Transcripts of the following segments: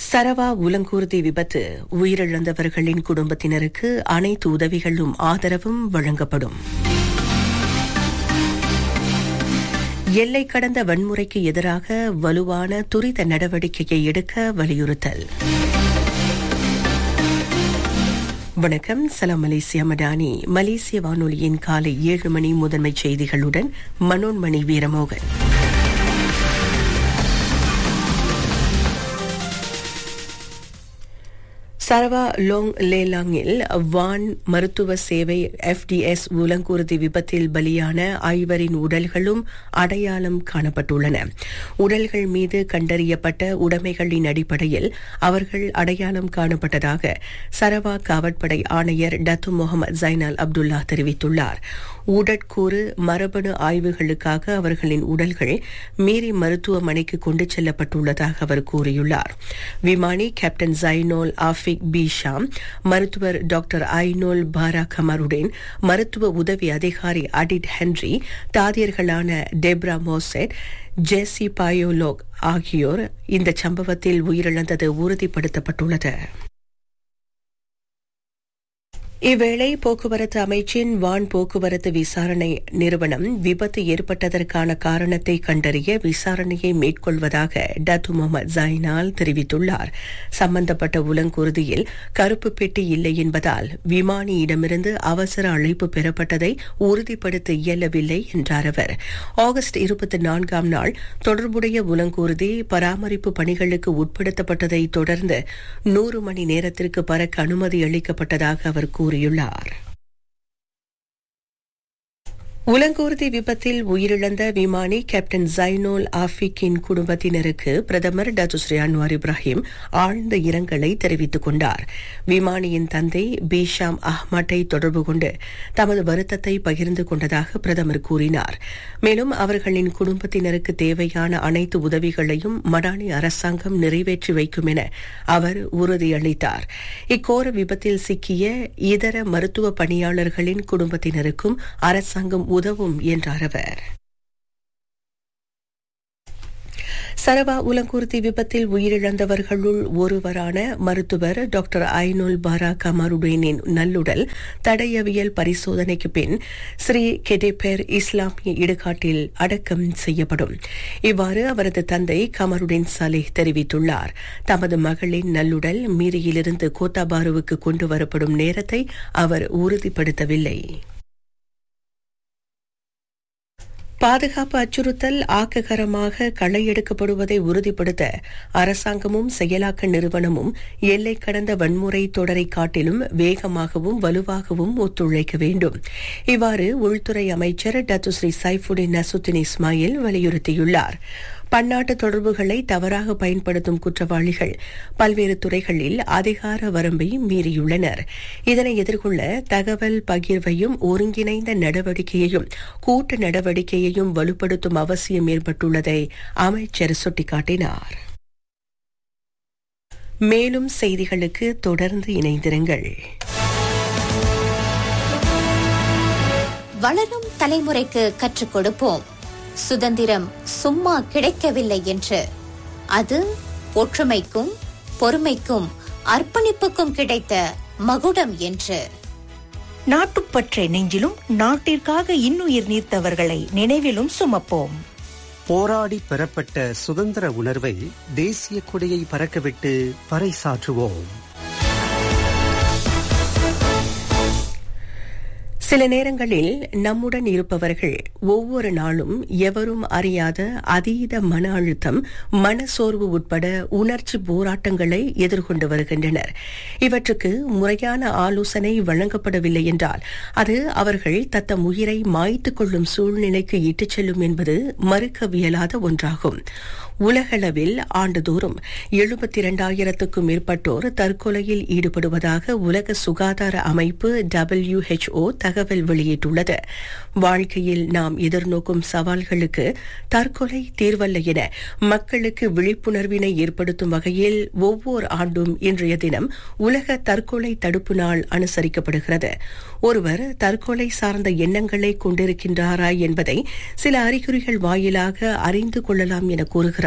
சரவா உலங்கூர்தி விபத்து உயிரிழந்தவர்களின் குடும்பத்தினருக்கு அனைத்து உதவிகளும் ஆதரவும் வழங்கப்படும். எல்லை கடந்த வன்முறைக்கு எதிராக வலுவான துரித நடவடிக்கையை எடுக்க வலியுறுத்தல். வணக்கம், சலாம் மலேசியா மடானி. மலேசிய வானொலியின் காலை 7 மணி முதன்மைச் செய்திகளுடன் மனோன்மணி வீரமோகன். சரவா லோங் லேலாங்கில் வான் மருத்துவ சேவை FDS உலங்கூர்தி விபத்தில் பலியான 5 உடல்களும் அடையாளம் காணப்பட்டுள்ளன. உடல்கள் மீது கண்டறியப்பட்ட உடைமைகளின் அடிப்படையில் அவர்கள் அடையாளம் காணப்பட்டதாக சரவா காவற்படை ஆணையர் டத்து முகமது ஜைனால் அப்துல்லா தெரிவித்துள்ளார். உடற்கூறு மரபணு ஆய்வுகளுக்காக அவர்களின் உடல்கள் மீறி மருத்துவமனைக்கு கொண்டு செல்லப்பட்டுள்ளதாக அவர் கூறியுள்ளார். விமானி கேப்டன் ஜைனோல் ஆஃபிக் பீஷாம், மருத்துவர் டாக்டர் ஐனோல் பாரா கமருடன், மருத்துவ உதவி அதிகாரி அடிட் ஹென்றி, தாதியர்களான டெப்ரா மோசெட், ஜெசி பாயோலோக் ஆகியோர் இந்த சம்பவத்தில் உயிரிழந்தது உறுதிப்படுத்தப்பட்டுள்ளது. இவ்வேளை போக்குவரத்து அமைச்சின் வான் போக்குவரத்து விசாரணை நிறுவனம் விபத்து ஏற்பட்டதற்கான காரணத்தை கண்டறிய விசாரணையை மேற்கொள்வதாக டத்து முகமது ஜைனால் தெரிவித்துள்ளார். சம்பந்தப்பட்ட உலங்கூர்தியில் கருப்பு பெட்டி இல்லை என்பதால் விமானியிடமிருந்து அவசர அழைப்பு பெறப்பட்டதை உறுதிப்படுத்த இயலவில்லை என்றார் அவர். ஆகஸ்ட் 24ஆம் நாள் தொடர்புடைய உலங்கூர்தி பராமரிப்பு பணிகளுக்கு உட்படுத்தப்பட்டதை தொடர்ந்து 100 மணி நேரத்திற்கு பறக்க அனுமதி அளிக்கப்பட்டதாக அவர் கூறியுள்ளார். உலங்கூர்தி விபத்தில் உயிரிழந்த விமானி கேப்டன் ஜைனோல் ஆஃபிக்கின் குடும்பத்தினருக்கு பிரதமர் டத்து ஸ்ரீ அன்வார் இப்ராஹிம் ஆழ்ந்த இரங்கலை தெரிவித்துக் கொண்டார். விமானியின் தந்தை பீஷாம் அஹ்மட்டை தொடர்பு கொண்டு தமது வருத்தத்தை பகிர்ந்து கொண்டதாக பிரதமர் கூறினார். மேலும் அவர்களின் குடும்பத்தினருக்கு தேவையான அனைத்து உதவிகளையும் மடானி அரசாங்கம் நிறைவேற்றி வைக்கும் என அவர் உறுதியளித்தார். இக்கோர விபத்தில் சிக்கிய இதர மருத்துவ பணியாளர்களின் குடும்பத்தினருக்கும் அரசாங்கம் உதவும் என்றார் அவர். சரவா உலங்கூர்தி விபத்தில் உயிரிழந்தவர்களுள் ஒருவரான மருத்துவர் டாக்டர் ஐனோல் பாரா கமருடேனின் நல்லுடல் தடயவியல் பரிசோதனைக்கு பின் ஸ்ரீ கெடேபேர் இஸ்லாமிய இடுகாட்டில் அடக்கம் செய்யப்படும். இவ்வாறு அவரது தந்தை கமருடேன் சலேஹ் தெரிவித்துள்ளார். தமது மகளின் நல்லுடல் மீரியிலிருந்து கோத்தாபாருவுக்கு கொண்டு வரப்படும் நேரத்தை அவர் உறுதிப்படுத்தவில்லை. பாதுகாப்பு அச்சுறுத்தல் ஆக்ககரமாக களையெடுக்கப்படுவதை உறுதிப்படுத்த அரசாங்கமும் செயலாக்க நிறுவனமும் எல்லை கடந்த வன்முறை தொடரை காட்டிலும் வேகமாகவும் வலுவாகவும் ஒத்துழைக்க வேண்டும். இவ்வாறு உள்துறை அமைச்சர் டத்து ஸ்ரீ சைஃபுடின் நசுத்தின் இஸ்மாயில் வலியுறுத்தியுள்ளார். பன்னாட்டு தொடர்புகளை தவறாக பயன்படுத்தும் குற்றவாளிகள் பல்வேறு துறைகளில் அதிகார வரம்பை மீறியுள்ளனர். இதனை எதிர்கொள்ள தகவல் பகிர்வையும் ஒருங்கிணைந்த நடவடிக்கையையும் கூட்டு நடவடிக்கையையும் வலுப்படுத்தும் அவசியம் ஏற்பட்டுள்ளதை அமைச்சர் சுட்டிக்காட்டினார். மேலும் செய்திகளுக்கு தொடர்ந்து இணைந்திருங்கள். வளரும் தலைமுறைக்கு கற்றுக் கொடுப்போம். சுதந்திரம் சும்மா கிடைக்கவில்லை என்று, அது ஒற்றுமைக்கும் பொறுமைக்கும் அர்ப்பணிப்புக்கும் கிடைத்த மகுடம் என்று. நாட்டுப்பற்றை நெஞ்சிலும் நாட்டிற்காக இன்னுயிர் நீர்த்தவர்களை நினைவிலும் சுமப்போம். போராடி பெறப்பட்ட சுதந்திர உணர்வை தேசிய கொடியை பறக்கவிட்டு பறைசாற்றுவோம். சில நேரங்களில் நம்முடன் இருப்பவர்கள் ஒவ்வொரு நாளும் எவரும் அறியாத அதீத மன அழுத்தம், மனசோர்வு உட்பட உணர்ச்சி போராட்டங்களை எதிர்கொண்டு வருகின்றனர். இவற்றுக்கு முறையான ஆலோசனை வழங்கப்படவில்லை என்றால் அது அவர்கள் தத்தம் உயிரை மாய்த்துக் கொள்ளும் சூழ்நிலைக்கு இட்டுச் செல்லும் என்பது மறுக்கவியலாத ஒன்றாகும். உலகளவில் ஆண்டுதோறும் 72,000க்கும் மேற்பட்டோர் தற்கொலையில் ஈடுபடுவதாக உலக சுகாதார அமைப்பு WHO தகவல் வெளியிட்டுள்ளது. வாழ்க்கையில் நாம் எதிர்நோக்கும் சவால்களுக்கு தற்கொலை தீர்வல்ல என மக்களுக்கு விழிப்புணர்வினை ஏற்படுத்தும் வகையில் ஒவ்வொரு ஆண்டும் இன்றைய தினம் உலக தற்கொலை தடுப்பு நாள் அனுசரிக்கப்படுகிறது. ஒருவர் தற்கொலை சார்ந்த எண்ணங்களை கொண்டிருக்கின்றாரா என்பதை சில அறிகுறிகள் வாயிலாக அறிந்து கொள்ளலாம் என கூறுகிறார்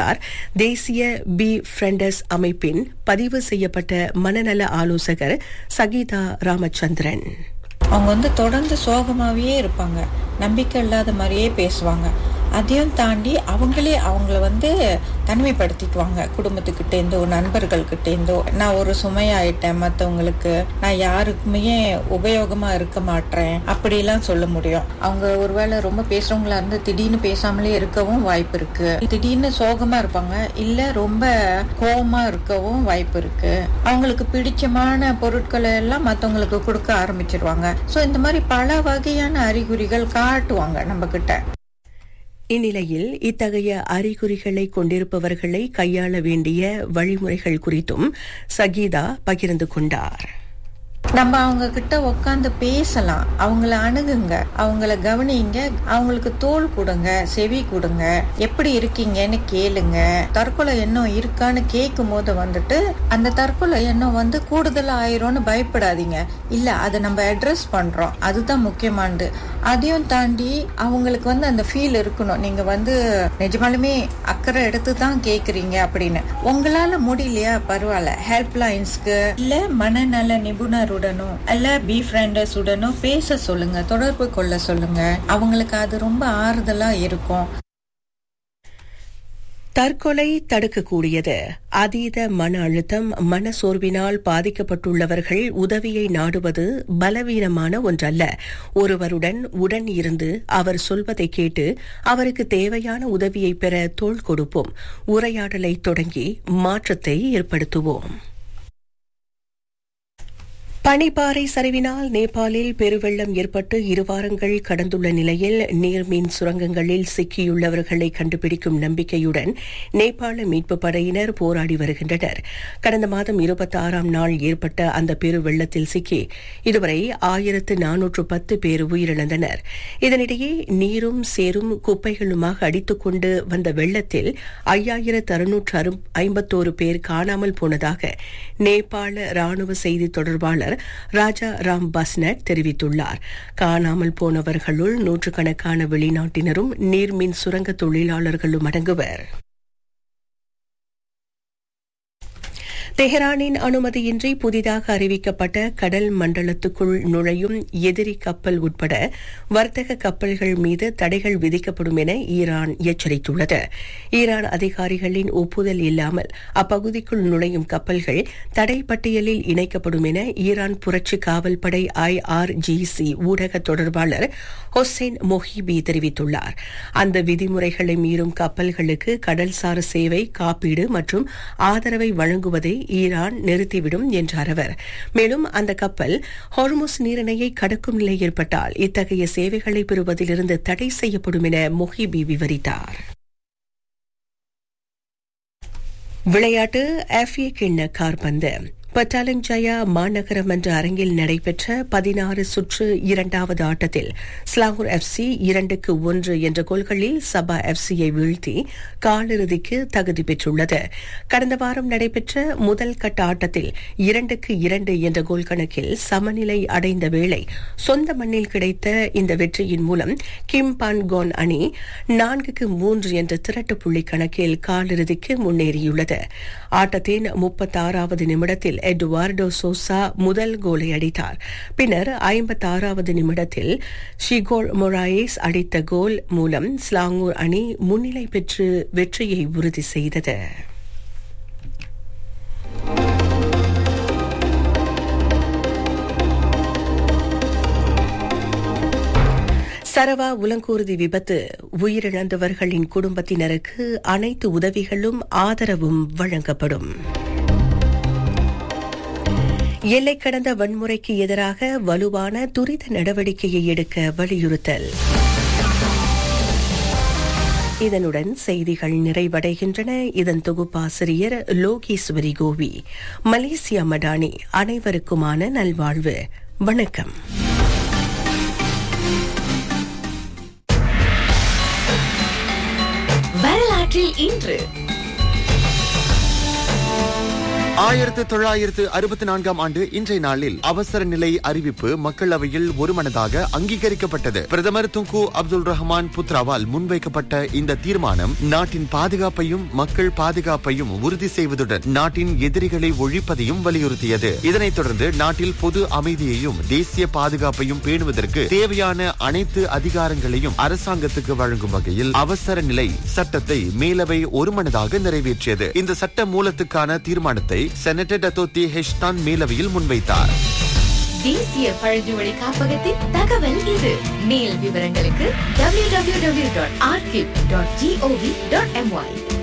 என்றார் தேசிய பி ஃப்ரெண்டர்ஸ் அமைப்பின் பதிவு செய்யப்பட்ட மனநல ஆலோசகர் சகீதா ராமச்சந்திரன். அவங்க தொடர்ந்து சோகமாவே இருப்பாங்க, நம்பிக்கை இல்லாத மாதிரியே பேசுவாங்க. அதையும் தாண்டி அவங்களே அவங்கள தனிமைப்படுத்திக்குவாங்க. குடும்பத்துக்கிட்டேருந்தோ நண்பர்கள்கிட்டேருந்தோ நான் ஒரு சுமையாயிட்டேன், மற்றவங்களுக்கு நான் யாருக்குமே உபயோகமா இருக்க மாட்டேன் அப்படிலாம் சொல்ல முடியும். அவங்க ஒருவேளை ரொம்ப பேசுறவங்களா இருந்து திடீர்னு பேசாமலே இருக்கவும் வாய்ப்பு இருக்கு. திடீர்னு சோகமா இருப்பாங்க, இல்ல ரொம்ப கோபமா இருக்கவும் வாய்ப்பு இருக்கு. அவங்களுக்கு பிடிச்சமான பொருட்களை எல்லாம் மற்றவங்களுக்கு கொடுக்க ஆரம்பிச்சிருவாங்க. சோ இந்த மாதிரி பல வகையான அறிகுறிகள் காட்டுவாங்க நம்ம கிட்ட. இந்நிலையில் இத்தகைய அறிகுறிகளை கொண்டிருப்பவர்களை கையாள வேண்டிய வழிமுறைகள் குறித்தும் சகீதா பகிர்ந்து கொண்டார். நம்ம அவங்க கிட்ட உட்காந்து பேசலாம், அவங்கள அணுகுங்க, அவங்கள கவனிங்க, அவங்களுக்கு தோள் கொடுங்க, செவி கொடுங்க, எப்படி இருக்கீங்கன்னு கேளுங்க. தற்கொலை எண்ணம் இருக்கான்னு கேட்கும் போது அந்த தற்கொலை எண்ணம் கூடுதலா ஆயிரும்னு பயப்படாதீங்க. இல்ல, அதை நம்ம அட்ரஸ் பண்றோம், அதுதான் முக்கியமானது. அதையும் தாண்டி அவங்களுக்கு அந்த ஃபீல் இருக்கணும், நீங்க நிஜமாலுமே அக்கறை எடுத்து தான் கேக்குறீங்க அப்படின்னு. உங்களால முடியலையா, பரவாயில்ல, ஹெல்ப் லைன்ஸ்க்கு இல்ல மனநல நிபுணருடனும் அல்ல பி ஃப்ரெண்டர்ஸ் உடனும் பேச சொல்லுங்க, தொடர்பு கொள்ள சொல்லுங்க. அவங்களுக்கு அது ரொம்ப ஆறுதலா இருக்கும். தற்கொலை தடுக்கக்கூடியது. அதீத மன அழுத்தம், மன சோர்வினால் பாதிக்கப்பட்டுள்ளவர்கள் உதவியை நாடுவது பலவீனமான ஒன்றல்ல. ஒருவருடன் உடன் இருந்து அவர் சொல்வதை கேட்டு அவருக்கு தேவையான உதவியை பெற தோள் கொடுப்போம். உரையாடலை தொடங்கி மாற்றத்தை ஏற்படுத்துவோம். பனிப்பாறை சரிவினால் நேபாளில் பெருவெள்ளம் ஏற்பட்டு 2 வாரங்கள் கடந்துள்ள நிலையில் நீர்மின் சுரங்கங்களில் சிக்கியுள்ளவர்களை கண்டுபிடிக்கும் நம்பிக்கையுடன் நேபாள மீட்புப் படையினர் போராடி வருகின்றனர். கடந்த மாதம் 26ஆம் நாள் ஏற்பட்ட அந்த பெருவெள்ளத்தில் சிக்கி இதுவரை 1410 பேர் உயிரிழந்தனர். இதனிடையே நீரும் சேரும் குப்பைகளுமாக அடித்துக் கொண்டு வந்த வெள்ளத்தில் 5651 பேர் காணாமல் போனதாக நேபாள ராணுவ செய்தி தொடர்பாளர் ராஜா ராம் பஸ்னட் தெரிவித்துள்ளார். காணாமல் போனவர்களுள் நூற்றுக்கணக்கான வெளிநாட்டினரும் நீர்மின் சுரங்க தொழிலாளர்களும் அடங்குவர். தெஹ்ரானின் அனுமதியின்றி புதிதாக அறிவிக்கப்பட்ட கடல் மண்டலத்துக்குள் நுழையும் எதிரி கப்பல் உட்பட வர்த்தக கப்பல்கள் மீது தடைகள் விதிக்கப்படும் என ஈரான் எச்சரித்துள்ளது. ஈரான் அதிகாரிகளின் ஒப்புதல் இல்லாமல் அப்பகுதிக்குள் நுழையும் கப்பல்கள் தடை பட்டியலில் இணைக்கப்படும் என ஈரான் புரட்சி காவல்படை IRGC ஊடக தொடர்பாளர் ஹொசைன் மொஹிபி தெரிவித்துள்ளார். அந்த விதிமுறைகளை மீறும் கப்பல்களுக்கு கடல்சார் சேவை, காப்பீடு மற்றும் ஆதரவை வழங்குவதை ஈரான் நிறுத்திவிடும் என்றார் அவர். மேலும் அந்த கப்பல் ஹார்முஸ் நீரிணையை கடக்கும் நிலை ஏற்பட்டால் இத்தகைய சேவைகளை பெறுவதிலிருந்து தடை செய்யப்படும் என மொஹிபி விவரித்தார். விளையாட்டு. FA கிண்ண காற்பந்து பட்டாலிங் ஜயா மாநகர மன்ற அரங்கில் நடைபெற்ற 16 சுற்று 2வது ஆட்டத்தில் ஸ்லாங்கூர் FC 2-1 என்ற கோல்களில் சபா FCயை வீழ்த்தி காலிறுதிக்கு தகுதி பெற்றுள்ளது. கடந்த வாரம் நடைபெற்ற முதல் கட்ட ஆட்டத்தில் 2-2 என்ற கோல் கணக்கில் சமநிலை அடைந்த வேளை சொந்த மண்ணில் கிடைத்த இந்த வெற்றியின் மூலம் கிம் பான்கோன் அணி 4-3 என்ற திரட்டு புள்ளி கணக்கில் காலிறுதிக்கு முன்னேறியுள்ளது. ஆட்டத்தின் 36வது நிமிடத்தில் எட்வார்டோ சோசா முதல் கோலை அடித்தார். பின்னர் 56வது நிமிடத்தில் ஷிகோர் மொராயேஸ் அடித்த கோல் மூலம் ஸ்லாங்கூர் அணி முன்னிலை பெற்று வெற்றியை உறுதி செய்தது. சரவா உலங்கூர்தி விபத்து. உயிரிழந்தவர்களின் குடும்பத்தினருக்கு அனைத்து உதவிகளும் ஆதரவும் வழங்கப்படும். எல்லை கடந்த வன்முறைக்கு எதிராக வலுவான துரித நடவடிக்கையை எடுக்க வலியுறுத்தல். இதனுடன் செய்திகள் நிறைவடைகின்றன. இதன் தொகுப்பாசிரியர் லோகேஸ்வரி கோவி. மலேசியா மடானி. அனைவருக்குமான நல்வாழ்வு. வணக்கம். வரலாற்றில் இன்று 1964 ஆண்டு இன்றைய நாளில் அவசர நிலை அறிவிப்பு மக்களவையில் ஒருமனதாக அங்கீகரிக்கப்பட்டது. பிரதமர் துங்கு அப்துல் ரஹ்மான் புத்ராவால் முன்வைக்கப்பட்ட இந்த தீர்மானம் நாட்டின் பாதுகாப்பையும் மக்கள் பாதுகாப்பையும் உறுதி செய்வதுடன் நாட்டின் எதிரிகளை ஒழிப்பதையும் வலியுறுத்தியது. இதனைத் தொடர்ந்து நாட்டில் பொது அமைதியையும் தேசிய பாதுகாப்பையும் பேணுவதற்கு தேவையான அனைத்து அதிகாரங்களையும் அரசாங்கத்துக்கு வழங்கும் வகையில் அவசர நிலை சட்டத்தை மேலவை ஒருமனதாக நிறைவேற்றியது. இந்த சட்ட மூலத்துக்கான தீர்மானத்தை செனட்டர் டத்தோத்தி ஹெஷ்தான் மேலவையில் முன்வைத்தார். தேசிய பழங்குடி காப்பகத்தின் தகவல் இது. மேல் விவரங்களுக்கு www.archive.gov.my